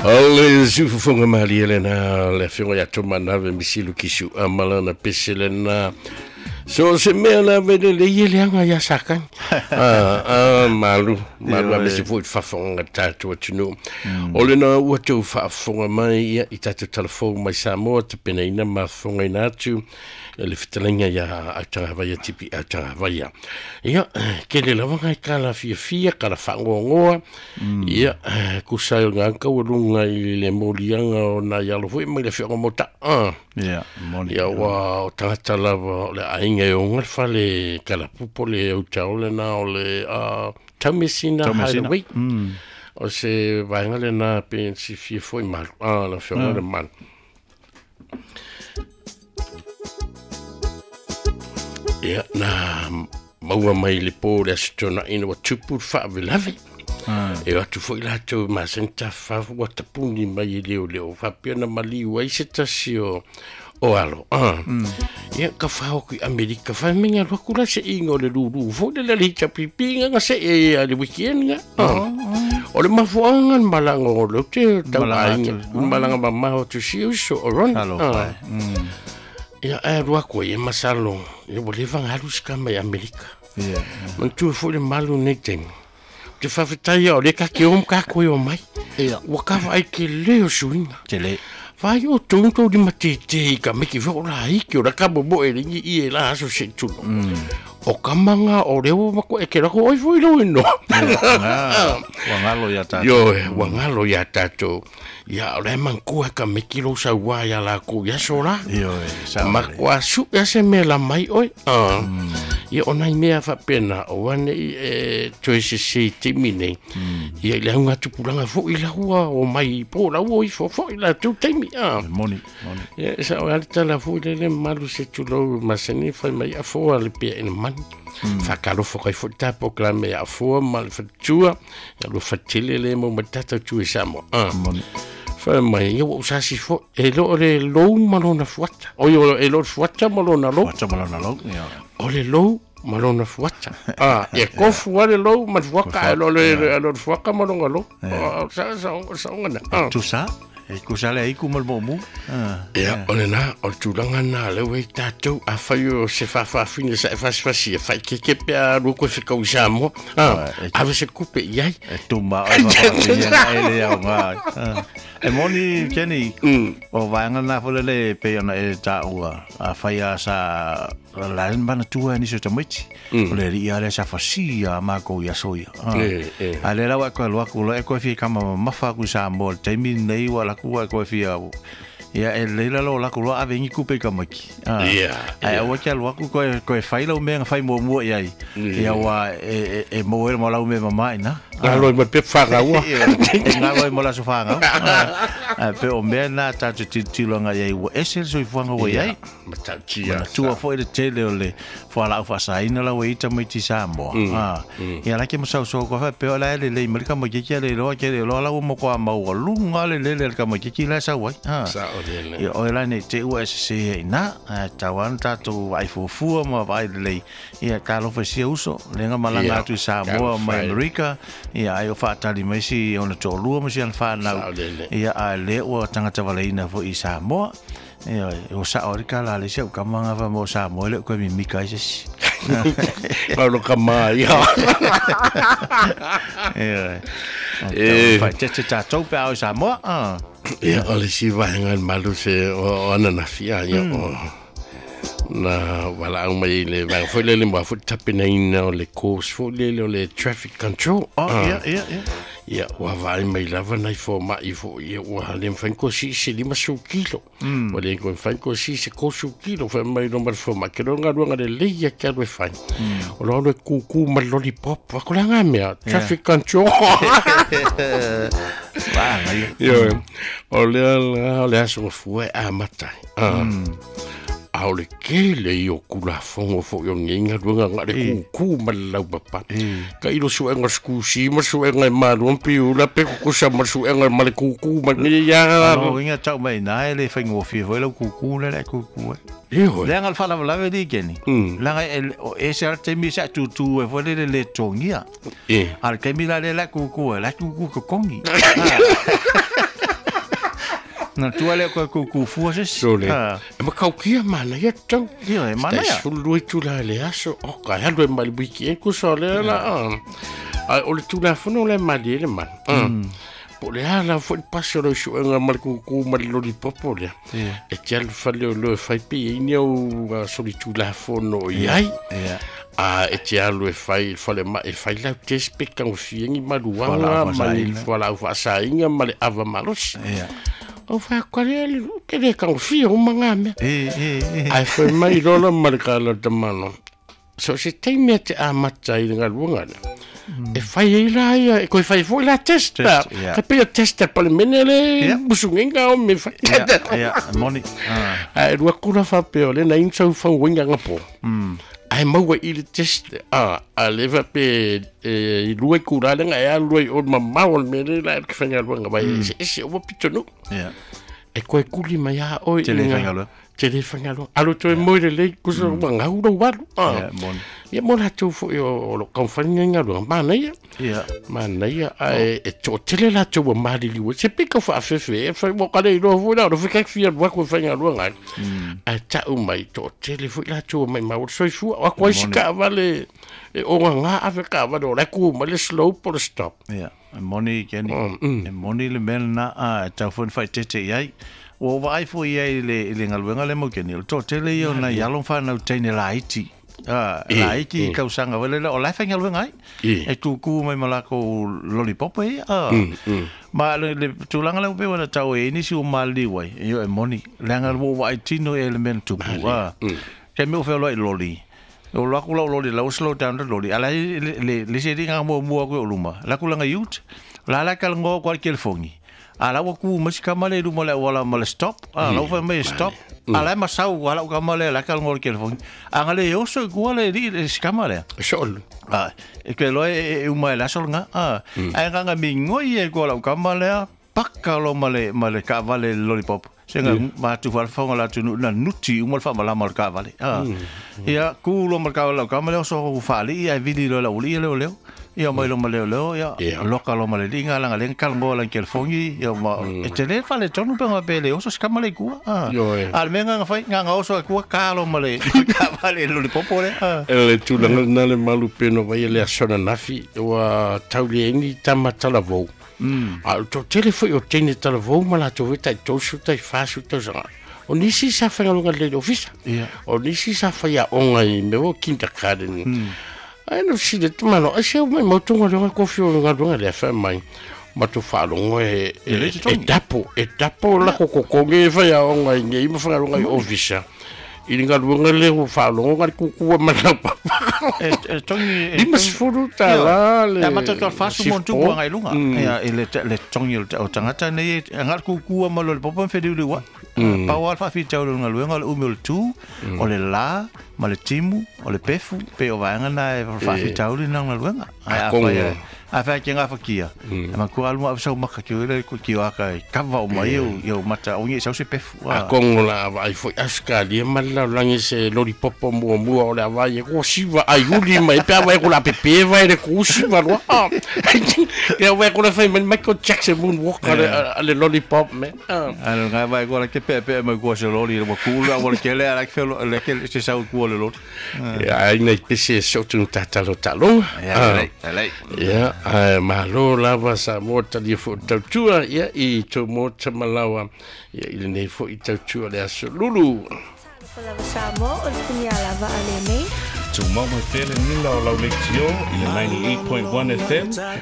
Ale zufufunga mali elena le fionga ya tomana ve misilu kisu amalana peselena so se mena vele le yele anga ya sakan malu abesi foi fafonga tatu tunu olena wato fafonga mai ya itatu telefone mai samo te penaina ma fonga inatu le fitalinga ya atavaya tipi atavaya ya kele lawanga kala fia kala fangongoa ya kusai ngaka ulunga le molianga na ya lo foi mai le fionga mota ya moni ya wa tata lava le ainga o ngafale kala pupole o taole na ole tamisina highway o se vaingale na pensi fi foi mal la fionga mal ya na maua mai le po le astona ina wa tupu fa velavi e atu foi la to ma senta fa wa tapuni mai leo fa pena mali wa se tasio o alo ya ka fa o ki amerika fa minga ro kula se ingo le lulu fo de la licha pipinga nga se e le weekend nga o le mafuanga malango lo te malanga mama o tu si so ron ya ro ko e masalo e voleva ngalus kama ya amerika man tu fo le malu neten te fa fitaia o le ka ke ka ko yo mai wa ka vai ke leo suinga tele vai o tonto di matete ka me ki vola iki o la ka bobo e i la so se tu o kamanga o leo mako e ke la ko oi foi lo no wangalo ya tato wangalo ya tato ya le manku ka me ki lo sa wa ya la ko ya sola sa makwa su ya se me la mai oi ia ona i mea whapena o ane i toese se temine ia i le hunga tupulanga fo i la hua o mai po la hua i fo i la tu temi moni ia sa o alita la fo i le malu se tulo masani fai mai a fo ale pia ina mani whakalofo kai fo tapo kla me a fo ma le fatua ia lo fatile le mo matata tu i samo moni fa mai ia o sasi fo e lo le lo malona fuata o yo e lo fuata malona lo o le lo malona fuata e kofu ale lo ma fuaka lo fuaka malona lo sa ngana tu sa e kusale ai ku malbomu ya olena o tulanga na le we tato a fayo se fa fine sa fa fa ke pe a lo ko se ka usamo ave se coupe yai tu ma ele ya ma e moni keni o vanga na folele pe ona e ta ua a faya sa la bana tua ni so tamiti le ria le sa fasia ma ko ya soia ale la wa ko lo ko e ko fi kama mafa ku sa mo temi nei wala ku ko fi ya le la lo la ko a vengi coupe kama ki ai wa ke lo ko fai lo me fai mo ya wa e mo la me mama ina lo me pe fa ga wa na lo mo la so fa ga pe o me na ta ti lo nga ye wo ese so i fanga wo ye ta tia tu fo de tele le fo la fa sa ina la we ta mai ti sa mo ya la ke mo so ko fa pe la le me ka mo ke le lo la mo ko ma wo lu nga le ka mo ke la sa wa sa o le o la ne te u ese na ta wan ta tu ai fu mo vai le ya ka lo fa si uso le nga malanga tu sa mo ma America ya ai fa ta li mai si ona to lu mo si an fa na ya le o tangata waleina fo i Samoa o sa orika la le se o kamanga fa mo Samoa le ko mi mika ise lo kama ya fa tete to pa o Samoa ya ole si va ngal malu se ona na fia ya na wala ang mai le va foi le mo fu tapina ina le course fo le traffic control ya wa vai mai lava nai fo ma I fo ia wa le fanko si se lima su kilo wa le ko fanko si se ko su kilo fa mai no mar fo ma ke no nga le le ya ka we fa o lo ku ma lollipop wa ko la nga traffic control wa yo o le aso fu a mata aole kele yo kula fongo fo yo nginga dunga ngare ku malau papa ka ilo su enga skusi ma su enga ma rompi ula pe ku sa ma su enga ma ku ma ni ya no inga tau mai na ele fengo fi fo lo ku le ku le ngal fala la vedi keni la e se te mi sa tu e fo le tongia al ke mi la ku ko kongi Na tua le ku fuase. Sole. Ma kaukia mana ia tau. Ia mana ia. Sulu tu la le aso. O ka ha do mal wiki ku sole la. Ai o le tu la fono le mali le man. Po le ala fo passo lo shu nga mal ku mal lo di popole. E tel fale lo fai pi ni o soli tu la fono iai. E te alu e fai ma e fai la te speka o fiengi maluanga mali wala fa sainga mali ava malos o fa kwale ke le ka o fio mangame ai foi mai rola marca la tamano so se te mete a matcha i nga luanga e fai la e ko fai foi la testa ka pe testa pa le menele busunga o me fai money ai ru kula fa pe le na inso fa winga ngapo ai mau i le test a leva pe i lua kura nga e lua o mamma o me la que fanga luanga vai ese o pitonu e ko kuli mai a o te fanga lu alo to mo le ku so nga u do walu ia mo la tu fo o lo konfanya nga lu mana ia ai e to tele la tu ma li lu se pika fa fe fa mo ka le do fu do fika fi wa ko fanga lu nga a ta o mai to tele fu la tu mai ma o so fu a ko sika vale o nga a fe ka va do la ku ma le slow por stop moni ken moni le melna a ta fo fa tete ai o vai fo ia le ngaluenga le mo ken to tele yo na ya lo fa na tene la iti la iti ka usanga vele o la fa ngaluenga e tu ku mai malako lollipop ma le tu langa le pe wana tau e ni si o mali wai yo e moni langa wo vai tino element tu ku ke me o fe lo loli o la ku lo la slow down the loli ala le se dinga mo ko luma la ku langa youth la kal ngo cualquier fongi ala ku masika male du mole wala male stop ala fa me stop ala ma sau wala ka male la kal ngo cualquier fongi angale yo so kuale di skamale sol e ke lo e uma la sol nga ai nga mi ngoi e ko la ka male pakalo male ka vale lollipop senga ma tu fal fonga la tu na nuti umol fa mala mal ka vale ia ku lo mal ka male so fali ia vidi lo la uli le ia mai lo male ia lokalo male linga la ngalen kalmo la kel fongi ia ma etele fale tonu pe ngapele oso skamale ku al menga nga fai nga oso ku kalo male ka vale lo popole ele tu la na le malu pe no vai le asona nafi o tauli ni tamata la vo to telefo o tene tala vo mala to vita to suta fa suta za o nisi sa fa nga le office o nisi sa fa ya onga i me o kindergarten ai no si de mano a se mai mo to ngalo ko fio ngalo le fa mai ma to fa lo e dapo la ko nge fa ya onga nge mo fa lo ngai office i nga luanga le o fa lo ngai ku mana pa tongi di mas furu ta le ma to fa su mo tu ngai lunga ya le tongi o tangata nei ngal ku ma lo popo fe de wa pa wa fa fi tau nga luanga le umul tu o le la ma le timu o le pefu pe o vanga na fa fi tau le nga luanga a fa que nga fa kia ma ku almo a so maka ki le ku ki wa ka va o mai eu mata o ni sa se pefu a con la vai foi aska di mal la langi se lollipop mo o la vai ko siva ai uli mai pe vai ko la pepe vai le ku siva lo ya vai ko la fa Michael Jackson moon walk le lollipop me alo nga vai ko la ke pepe mai ko se lolli mo ku la o ke le ala ke le ke se sa ku le lot ya ai nei pese so tu tatalo talo ya ma lo lava sa mota di fo tautua ia i to mota malawa ia i nei fo i tautua le aso lulu lava sa mo o le lava ale nei tu mama tele ni la lectio i le 98.1 FM